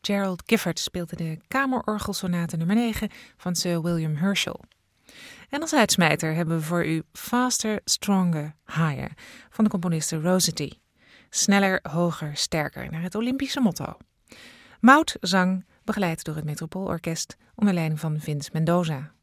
Gerald Gifford speelde de kamerorgelsonate nummer 9 van Sir William Herschel. En als uitsmijter hebben we voor u Faster, Stronger, Higher van de componiste Rossetti. Sneller, hoger, sterker, naar het Olympische motto. Maud zang, begeleid door het Metropoolorkest onder leiding van Vince Mendoza.